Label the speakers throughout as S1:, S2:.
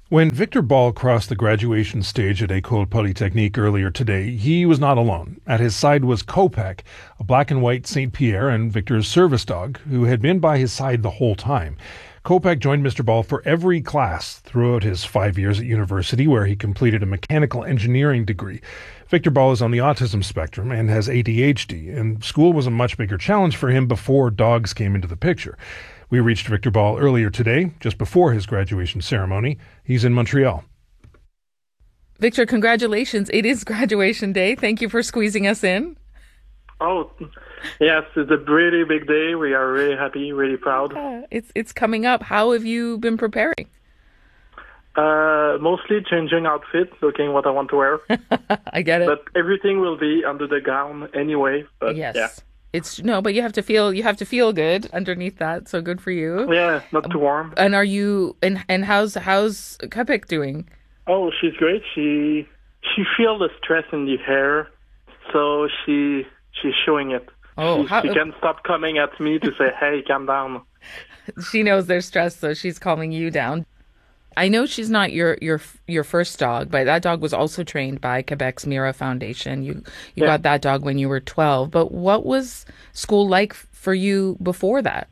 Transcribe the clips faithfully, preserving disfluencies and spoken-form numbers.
S1: When Victor Ball crossed the graduation stage at École Polytechnique earlier today, he was not alone. At his side was Kopek, a black and white Saint Pierre and Victor's service dog, who had been by his side the whole time. Kopek joined Mister Ball for every class throughout his five years at university, where he completed a mechanical engineering degree. Victor Ball is on the autism spectrum and has A D H D, and school was a much bigger challenge for him before dogs came into the picture. We reached Victor Ball earlier today, just before his graduation ceremony. He's in Montreal.
S2: Victor, congratulations. It is graduation day. Thank you for squeezing us in.
S3: Oh, yes, it's a really big day. We are really happy, really proud.
S2: Yeah, it's it's coming up. How have you been preparing?
S3: Uh, mostly changing outfit, looking what I want to wear.
S2: I get it.
S3: But everything will be under the gown anyway. But
S2: yes.
S3: Yeah.
S2: It's no, but you have to feel you have to feel good underneath that. So good for you.
S3: Yeah, not too warm.
S2: And are you and and how's how's Kopek doing?
S3: Oh, she's great. She she feels the stress in the hair, so she she's showing it.
S2: Oh,
S3: she,
S2: how,
S3: she can't stop coming at me to say, "Hey, calm down."
S2: She knows there's stress, so she's calming you down. I know she's not your your your first dog, but that dog was also trained by Quebec's Mira Foundation. You you
S3: Yeah.
S2: got that dog when you were twelve. But what was school like for you before that?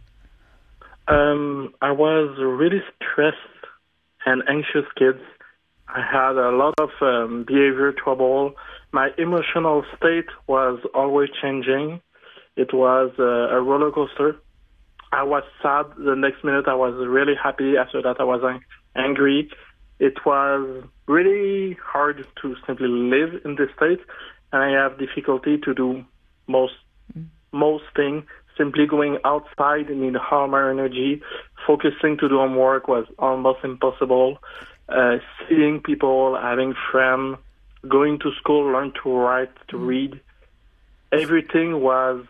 S3: Um, I was a really stressed and anxious kid. I had a lot of um, behavior trouble. My emotional state was always changing. It was uh, a roller coaster. I was sad. The next minute, I was really happy. After that, I was ang- angry. It was really hard to simply live in this state, and I have difficulty to do most mm. most things. Simply going outside and need all my energy. Focusing to do homework was almost impossible. Uh, seeing people, having friends, going to school, learn to write, to mm. read. Everything was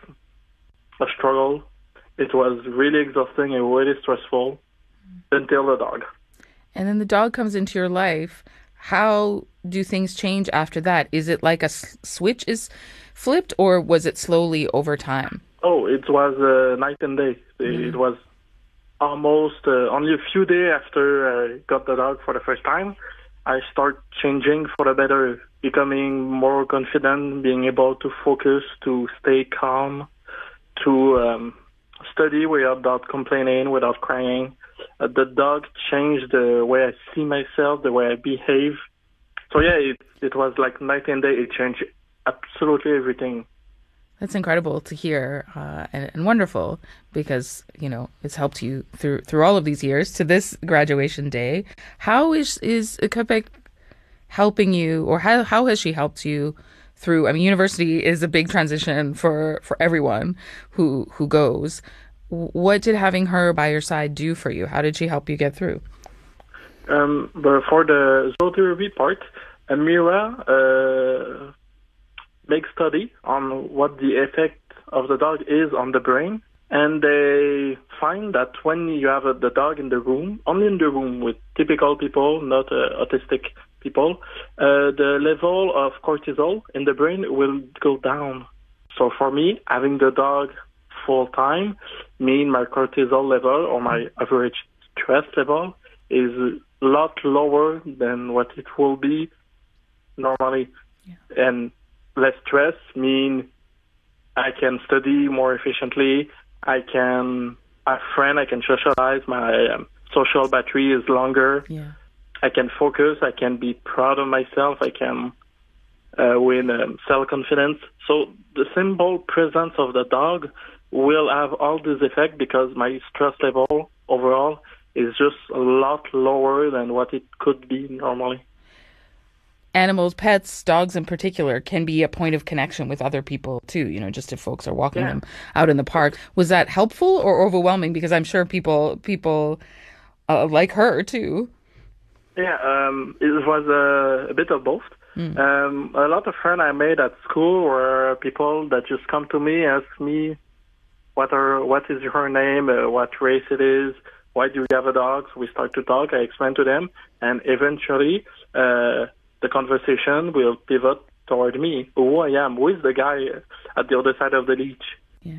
S3: a struggle. It was really exhausting and really stressful mm. until the dog.
S2: And then the dog comes into your life. How do things change after that? Is it like a s- switch is flipped, or was it slowly over time?
S3: Oh, it was uh, night and day. Mm. It was almost uh, only a few days after I got the dog for the first time, I start changing for the better, becoming more confident, being able to focus, to stay calm, to um, study without complaining, without crying. Uh, the dog changed the way I see myself, the way I behave. So yeah, it it was like night and day. It changed absolutely everything.
S2: That's incredible to hear uh, and, and wonderful, because, you know, it's helped you through through all of these years to this graduation day. How is is Kopek helping you, or how how has she helped you through? I mean, university is a big transition for, for everyone who who goes. What did having her by your side do for you? How did she help you get through?
S3: Um, but for the zootherapy part, Amira uh, make study on what the effect of the dog is on the brain, and they find that when you have a, the dog in the room, only in the room with typical people, not uh, autistic people, uh, the level of cortisol in the brain will go down. So for me, having the dog full time mean my cortisol level or my average stress level is a lot lower than what it will be normally. Yeah. And less stress mean I can study more efficiently. I can have friends. I can socialize. My um, social battery is longer.
S2: Yeah.
S3: I can focus. I can be proud of myself. I can uh, win um, self-confidence. So the simple presence of the dog will have all this effect because my stress level overall is just a lot lower than what it could be normally.
S2: Animals, pets, dogs in particular, can be a point of connection with other people too, you know, just if folks are walking yeah. them out in the park. Was that helpful or overwhelming? Because I'm sure people people uh, like her too.
S3: Yeah, um, it was uh, a bit of both. Mm. Um, a lot of friends I made at school were people that just come to me, ask me, what are what is her name, uh, what race it is, why do you have a dog? So we start to talk, I explain to them, and eventually uh, the conversation will pivot toward me, who I am, who is the guy at the other side of the leash.
S2: Yeah.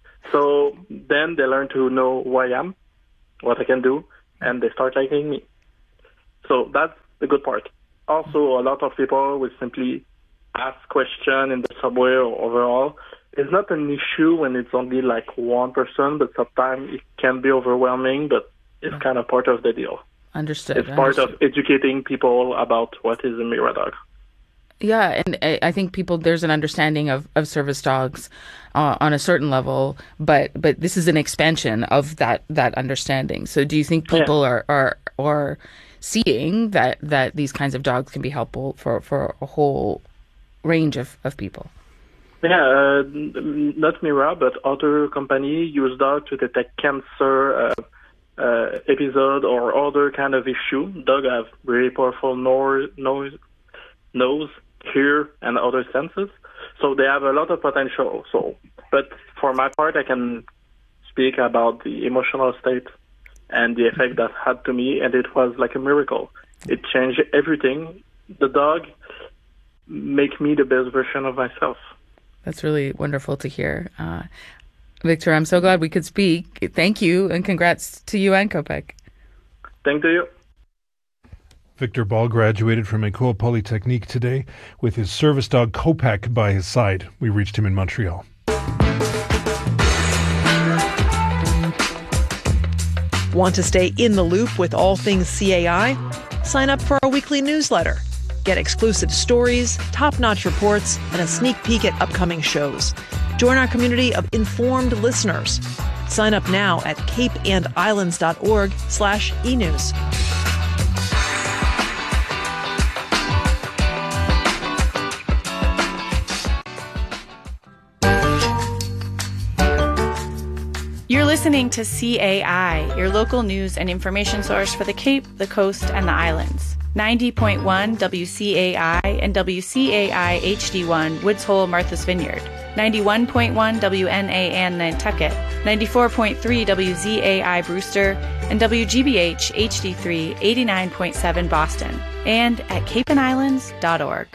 S3: So then they learn to know who I am, what I can do, and they start liking me. So that's the good part. Also, a lot of people will simply ask questions in the subway or overall. It's not an issue when it's only like one person, but sometimes it can be overwhelming, but it's kind of part of the deal.
S2: Understood.
S3: It's part
S2: Understood.
S3: of educating people about what is a Mira dog.
S2: Yeah, and I I think people, there's an understanding of, of service dogs uh, on a certain level, but but this is an expansion of that, that understanding. So do you think people yeah. are, are are seeing that, that these kinds of dogs can be helpful for, for a whole range of, of people?
S3: Yeah, uh, not Mira, but other companies use dogs to detect cancer uh, uh, episode or other kind of issue. Dogs have very powerful nose, nose, nose, hear, and other senses, so they have a lot of potential. So, but for my part, I can speak about the emotional state and the effect that had to me, and it was like a miracle. It changed everything. The dog make me the best version of myself.
S2: That's really wonderful to hear. Uh, Victor, I'm so glad we could speak. Thank you, and congrats to you and Kopek.
S3: Thank you.
S1: Victor Ball graduated from École Polytechnique today with his service dog Kopek by his side. We reached him in Montreal.
S4: Want to stay in the loop with all things C A I? Sign up for our weekly newsletter. Get exclusive stories, top-notch reports, and a sneak peek at upcoming shows. Join our community of informed listeners. Sign up now at capeandislands.org slash e-news.
S5: You're listening to C A I, your local news and information source for the Cape, the Coast, and the Islands. ninety point one W C A I and W C A I H D one Woods Hole, Martha's Vineyard. ninety-one point one W N A N Nantucket. ninety-four point three W Z A I Brewster. And W G B H H D three eighty-nine point seven Boston. And at cape and islands dot org.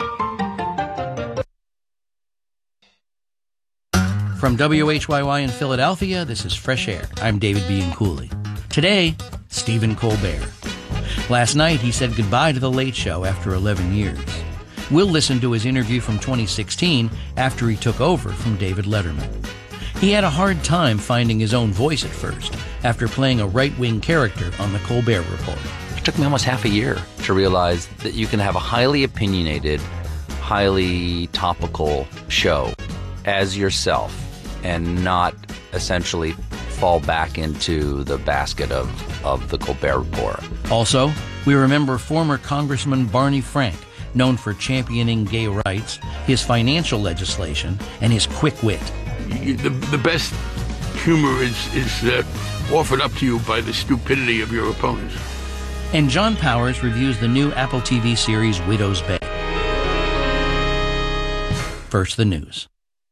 S6: From W H Y Y in Philadelphia, this is Fresh Air. I'm David Bianculli. Today, Stephen Colbert. Last night, he said goodbye to The Late Show after eleven years. We'll listen to his interview from twenty sixteen after he took over from David Letterman. He had a hard time finding his own voice at first after playing a right-wing character on The Colbert Report.
S7: It took me almost half a year to realize that you can have a highly opinionated, highly topical show as yourself and not essentially fall back into the basket of, of the Colbert Report.
S6: Also, we remember former Congressman Barney Frank, known for championing gay rights, his financial legislation, and his quick wit.
S8: The, the best humor is, is uh, offered up to you by the stupidity of your opponents.
S6: And John Powers reviews the new Apple T V series Widow's Bay. First, the news.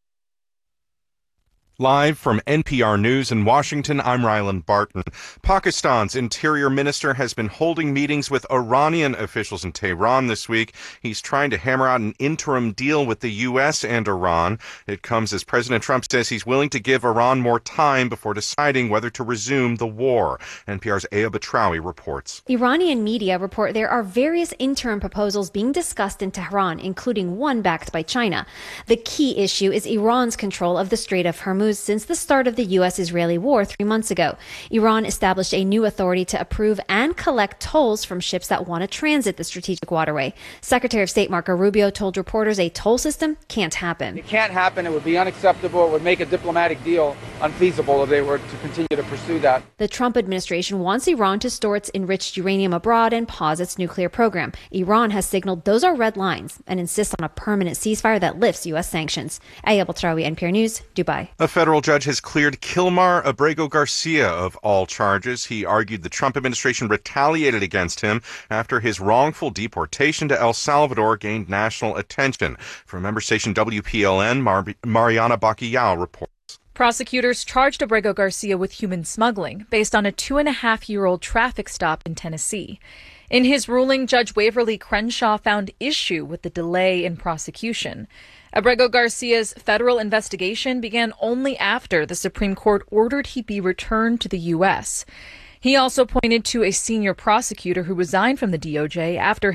S9: Live from N P R News in Washington, I'm Ryland Barton. Pakistan's interior minister has been holding meetings with Iranian officials in Tehran this week. He's trying to hammer out an interim deal with the U S and Iran. It comes as President Trump says he's willing to give Iran more time before deciding whether to resume the war. N P R's Aya Batrawi reports.
S10: Iranian media report there are various interim proposals being discussed in Tehran, including one backed by China. The key issue is Iran's control of the Strait of Hormuz since the start of the U S-Israeli war three months ago. Iran established a new authority to approve and collect tolls from ships that want to transit the strategic waterway. Secretary of State Marco Rubio told reporters a toll system can't happen.
S11: It can't happen. It would be unacceptable. It would make a diplomatic deal unfeasible if they were to continue to pursue that.
S10: The Trump administration wants Iran to store its enriched uranium abroad and pause its nuclear program. Iran has signaled those are red lines and insists on a permanent ceasefire that lifts U S sanctions. Aya Batrawi, N P R News, Dubai.
S9: A federal judge has cleared Kilmar Abrego Garcia of all charges. He argued the Trump administration retaliated against him after his wrongful deportation to El Salvador gained national attention. From member station W P L N, Mar- Mariana Bacallao reports.
S12: Prosecutors charged Abrego Garcia with human smuggling based on a two-and-a-half-year-old traffic stop in Tennessee. In his ruling, Judge Waverly Crenshaw found issue with the delay in prosecution. Abrego Garcia's federal investigation began only after the Supreme Court ordered he be returned to the U S. He also pointed to a senior prosecutor who resigned from the D O J after